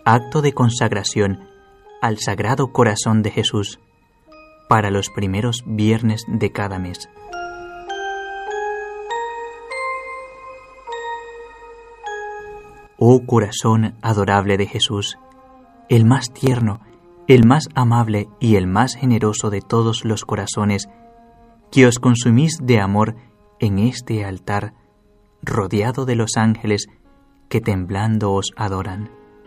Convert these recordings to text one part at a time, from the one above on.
acto de consagración al Sagrado Corazón de Jesús para los primeros viernes de cada mes. Oh corazón adorable de Jesús, el más tierno, el más amable y el más generoso de todos los corazones, que os consumís de amor en este altar, rodeado de los ángeles que temblando os adoran.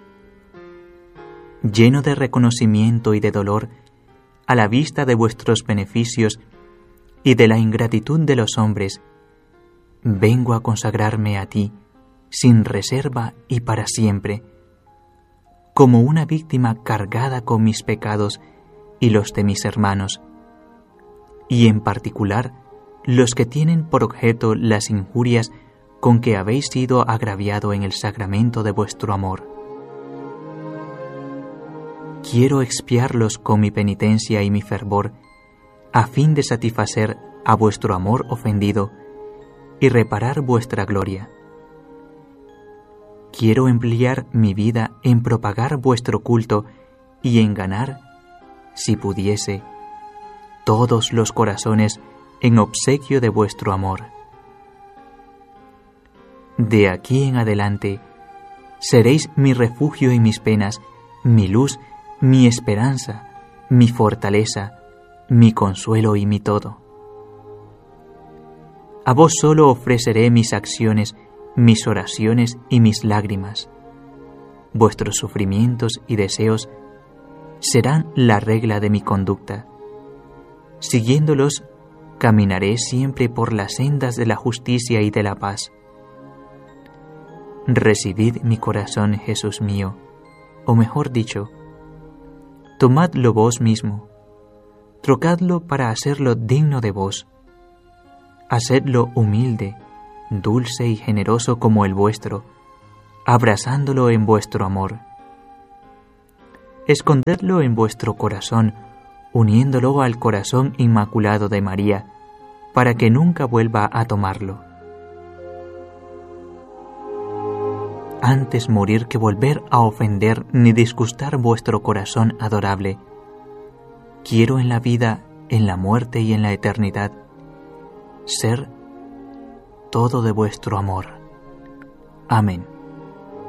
Lleno de reconocimiento y de dolor, a la vista de vuestros beneficios y de la ingratitud de los hombres, vengo a consagrarme a ti, sin reserva y para siempre, como una víctima cargada con mis pecados y los de mis hermanos, y en particular los que tienen por objeto las injurias con que habéis sido agraviado en el sacramento de vuestro amor. Quiero expiarlos con mi penitencia y mi fervor, a fin de satisfacer a vuestro amor ofendido y reparar vuestra gloria. Quiero emplear mi vida en propagar vuestro culto y en ganar, si pudiese, todos los corazones en obsequio de vuestro amor. De aquí en adelante, seréis mi refugio en mis penas, mi luz, mi esperanza, mi fortaleza, mi consuelo y mi todo. A vos solo ofreceré mis acciones, mis oraciones y mis lágrimas. Vuestros sufrimientos y deseos serán la regla de mi conducta. Siguiéndolos, caminaré siempre por las sendas de la justicia y de la paz. Recibid mi corazón, Jesús mío, o mejor dicho, tomadlo vos mismo, trocadlo para hacerlo digno de vos, hacedlo humilde, dulce y generoso como el vuestro, abrazándolo en vuestro amor. Escondedlo en vuestro corazón, uniéndolo al corazón inmaculado de María, para que nunca vuelva a tomarlo. Antes morir que volver a ofender ni disgustar vuestro corazón adorable, quiero en la vida, en la muerte y en la eternidad ser todo de vuestro amor. Amén.